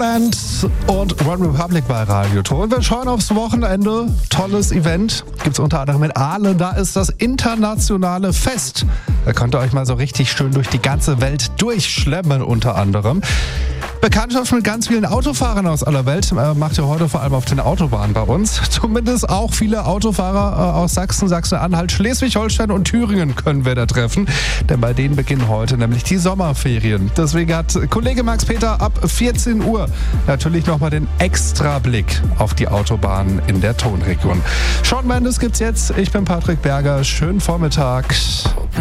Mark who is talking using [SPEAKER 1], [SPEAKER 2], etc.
[SPEAKER 1] Band und One Republic bei Radio Ton. Wir schauen aufs Wochenende. Tolles Event. Gibt's unter anderem in Aalen. Da ist das internationale Fest. Da könnt ihr euch mal so richtig schön durch die ganze Welt durchschlemmen unter anderem. Bekanntschaft mit ganz vielen Autofahrern aus aller Welt macht ihr heute vor allem auf den Autobahnen bei uns. Zumindest auch viele Autofahrer aus Sachsen, Sachsen-Anhalt, Schleswig-Holstein und Thüringen können wir da treffen. Denn bei denen beginnen heute nämlich die Sommerferien. Deswegen hat Kollege Max Peter ab 14 Uhr natürlich nochmal den Extrablick auf die Autobahnen in der Tonregion. Shawn Mendes gibt's jetzt. Ich bin Patrick Berger. Schönen Vormittag.